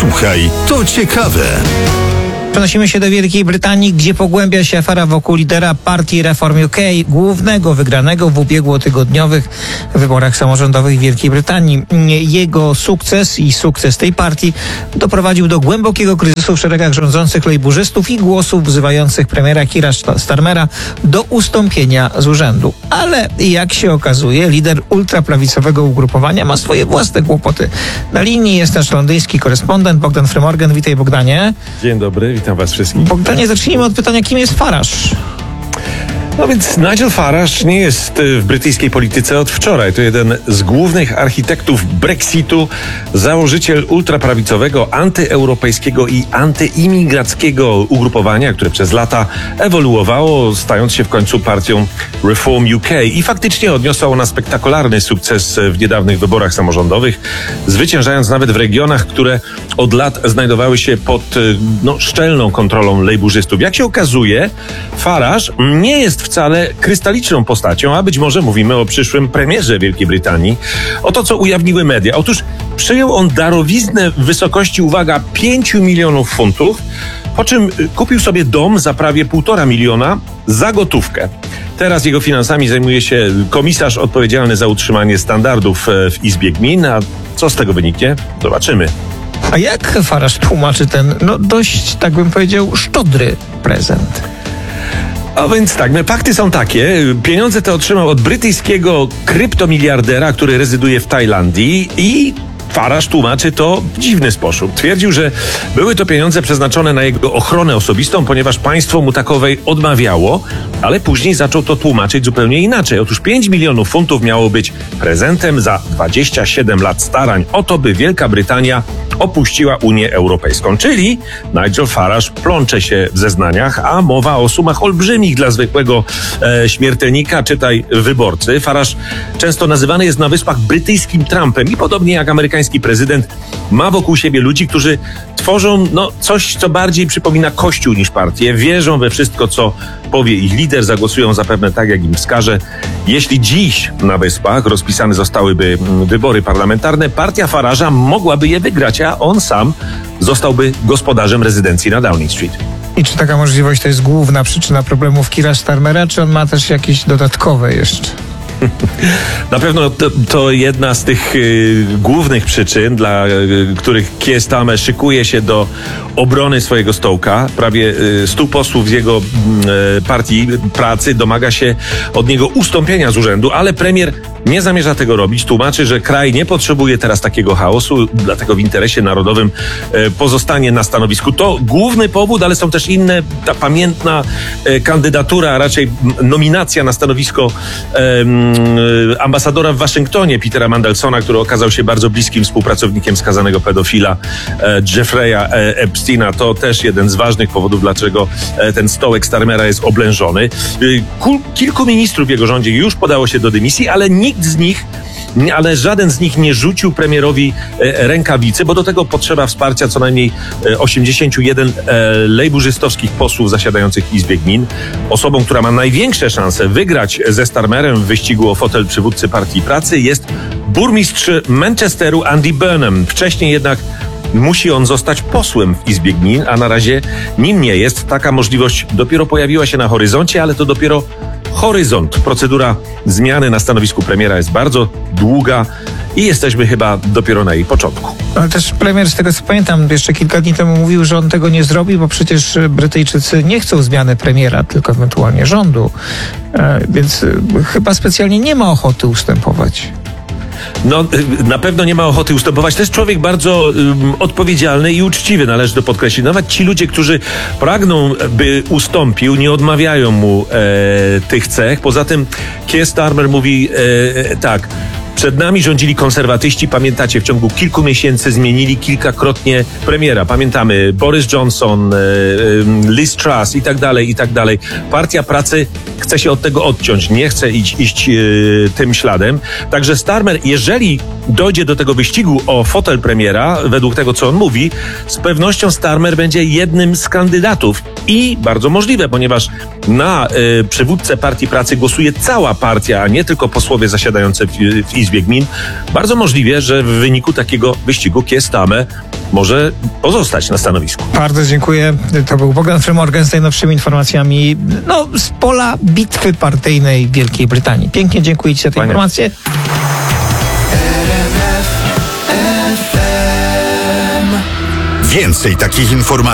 Słuchaj, to ciekawe. Przenosimy się do Wielkiej Brytanii, gdzie pogłębia się afera wokół lidera partii Reform UK, głównego wygranego w ubiegłotygodniowych wyborach samorządowych w Wielkiej Brytanii. Jego sukces i sukces tej partii doprowadził do głębokiego kryzysu w szeregach rządzących lejburzystów i głosów wzywających premiera Keira Starmera do ustąpienia z urzędu. Ale jak się okazuje, lider ultraprawicowego ugrupowania ma swoje własne kłopoty. Na linii jest nasz londyński korespondent Bogdan Frymorgan. Witaj, Bogdanie. Dzień dobry, witam was wszystkich. Bogdanie, zacznijmy od pytania, kim jest Farage? No więc Nigel Farage nie jest w brytyjskiej polityce od wczoraj. To jeden z głównych architektów Brexitu, założyciel ultraprawicowego, antyeuropejskiego i antyimigrackiego ugrupowania, które przez lata ewoluowało, stając się w końcu partią Reform UK. I faktycznie odniosła ona spektakularny sukces w niedawnych wyborach samorządowych, zwyciężając nawet w regionach, które od lat znajdowały się pod szczelną kontrolą lejburzystów. Jak się okazuje, Farage nie jest wcale krystaliczną postacią, a być może mówimy o przyszłym premierze Wielkiej Brytanii. Oto co ujawniły media. Otóż przyjął on darowiznę w wysokości, uwaga, 5 milionów funtów, po czym kupił sobie dom za prawie 1,5 miliona za gotówkę. Teraz jego finansami zajmuje się komisarz odpowiedzialny za utrzymanie standardów w Izbie Gmin, a co z tego wyniknie? Zobaczymy. A jak Farage tłumaczy ten, dość, tak bym powiedział, szczodry prezent? A więc tak, fakty są takie. Pieniądze te otrzymał od brytyjskiego kryptomiliardera, który rezyduje w Tajlandii, i Farage tłumaczy to w dziwny sposób. Twierdził, że były to pieniądze przeznaczone na jego ochronę osobistą, ponieważ państwo mu takowej odmawiało, ale później zaczął to tłumaczyć zupełnie inaczej. Otóż 5 milionów funtów miało być prezentem za 27 lat starań o to, by Wielka Brytania opuściła Unię Europejską. Czyli Nigel Farage plącze się w zeznaniach, a mowa o sumach olbrzymich dla zwykłego śmiertelnika, czytaj wyborcy. Farage często nazywany jest na Wyspach brytyjskim Trumpem i podobnie jak amerykański prezydent ma wokół siebie ludzi, którzy tworzą coś, co bardziej przypomina Kościół niż partię. Wierzą we wszystko, co powie ich lider, zagłosują zapewne tak, jak im wskaże. Jeśli dziś na Wyspach rozpisane zostałyby wybory parlamentarne, partia Farage'a mogłaby je wygrać, a on sam zostałby gospodarzem rezydencji na Downing Street. I czy taka możliwość to jest główna przyczyna problemów Keira Starmera, czy on ma też jakieś dodatkowe jeszcze? Na pewno to jedna z tych głównych przyczyn, dla których Keir Starmer szykuje się do obrony swojego stołka. Prawie 100 posłów z jego partii pracy domaga się od niego ustąpienia z urzędu, ale premier nie zamierza tego robić. Tłumaczy, że kraj nie potrzebuje teraz takiego chaosu, dlatego w interesie narodowym pozostanie na stanowisku. To główny powód, ale są też inne. Ta pamiętna kandydatura, a raczej nominacja na stanowisko ambasadora w Waszyngtonie, Petera Mandelsona, który okazał się bardzo bliskim współpracownikiem skazanego pedofila Jeffrey'a Epsteina. To też jeden z ważnych powodów, dlaczego ten stołek Starmera jest oblężony. Kilku ministrów w jego rządzie już podało się do dymisji, ale żaden z nich nie rzucił premierowi rękawicy, bo do tego potrzeba wsparcia co najmniej 81 lejburzystowskich posłów zasiadających w Izbie Gmin. Osobą, która ma największe szanse wygrać ze Starmerem w wyścigu o fotel przywódcy Partii Pracy, jest burmistrz Manchesteru Andy Burnham. Wcześniej jednak musi on zostać posłem w Izbie Gmin, a na razie nim nie jest. Taka możliwość dopiero pojawiła się na horyzoncie, ale to dopiero horyzont. Procedura zmiany na stanowisku premiera jest bardzo długa i jesteśmy chyba dopiero na jej początku. Ale też premier, z tego co pamiętam, jeszcze kilka dni temu mówił, że on tego nie zrobi, bo przecież Brytyjczycy nie chcą zmiany premiera, tylko ewentualnie rządu. Więc chyba specjalnie nie ma ochoty ustępować. Na pewno nie ma ochoty ustępować. To jest człowiek bardzo odpowiedzialny i uczciwy, należy to podkreślić. Nawet ci ludzie, którzy pragną, by ustąpił, nie odmawiają mu tych cech. Poza tym Keir Starmer mówi tak: przed nami rządzili konserwatyści, pamiętacie, w ciągu kilku miesięcy zmienili kilkakrotnie premiera. Pamiętamy Boris Johnson, Liz Truss i tak dalej. Partia Pracy chce się od tego odciąć, nie chce iść tym śladem. Także Starmer, jeżeli dojdzie do tego wyścigu o fotel premiera, według tego, co on mówi, z pewnością Starmer będzie jednym z kandydatów. I bardzo możliwe, ponieważ na przywódcę Partii Pracy głosuje cała partia, a nie tylko posłowie zasiadający w Izbie Izbie Gmin. Bardzo możliwe, że w wyniku takiego wyścigu Keir Starmer może pozostać na stanowisku. Bardzo dziękuję. To był Bogdan Frymorgan z najnowszymi informacjami z pola bitwy partyjnej w Wielkiej Brytanii. Pięknie dziękuję Ci za te informacje. Więcej takich informacji